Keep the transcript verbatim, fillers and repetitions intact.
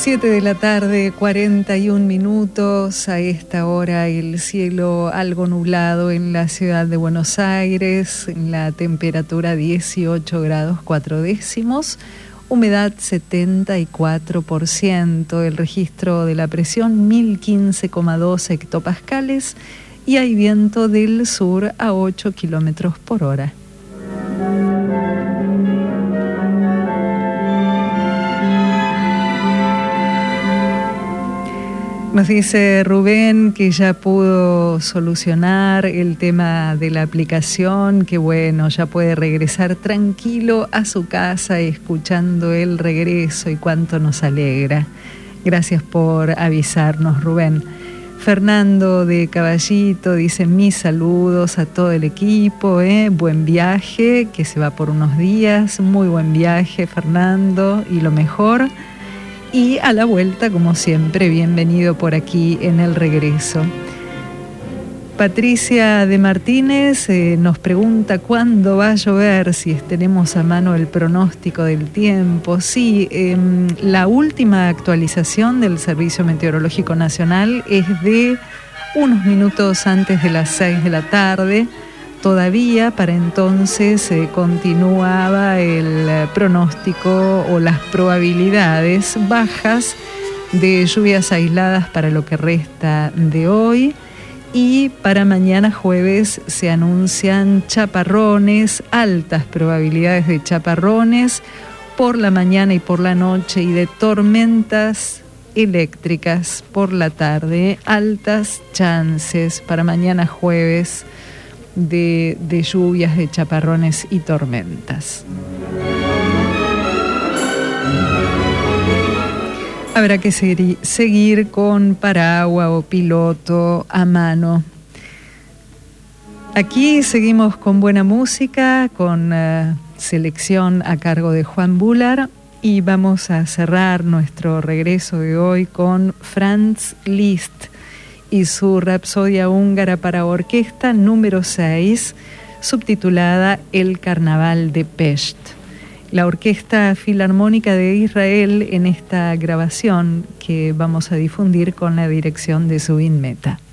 siete de la tarde, cuarenta y un minutos. A esta hora el cielo algo nublado en la ciudad de Buenos Aires, la temperatura dieciocho grados cuatro décimos, humedad setenta y cuatro por ciento, el registro de la presión mil quince coma dos hectopascales y hay viento del sur a ocho kilómetros por hora. Nos dice Rubén que ya pudo solucionar el tema de la aplicación, que bueno, ya puede regresar tranquilo a su casa escuchando el regreso y cuánto nos alegra. Gracias por avisarnos, Rubén. Fernando de Caballito dice mis saludos a todo el equipo, ¿eh? Buen viaje, que se va por unos días, muy buen viaje, Fernando, y lo mejor. Y a la vuelta, como siempre, bienvenido por aquí en el regreso. Patricia de Martínez eh, nos pregunta cuándo va a llover, si tenemos a mano el pronóstico del tiempo. Sí, eh, la última actualización del Servicio Meteorológico Nacional es de unos minutos antes de las seis de la tarde. Todavía para entonces eh, continuaba el eh, pronóstico o las probabilidades bajas de lluvias aisladas para lo que resta de hoy, y para mañana jueves se anuncian chaparrones, altas probabilidades de chaparrones por la mañana y por la noche, y de tormentas eléctricas por la tarde, altas chances para mañana jueves De, de lluvias, de chaparrones y tormentas. Habrá que seguir, seguir con paraguas o piloto a mano. Aquí seguimos con buena música, con uh, selección a cargo de Juan Bular, y vamos a cerrar nuestro regreso de hoy con Franz Liszt y su Rapsodia húngara para orquesta número seis, subtitulada El Carnaval de Pest. La Orquesta Filarmónica de Israel en esta grabación que vamos a difundir con la dirección de Zubin Mehta.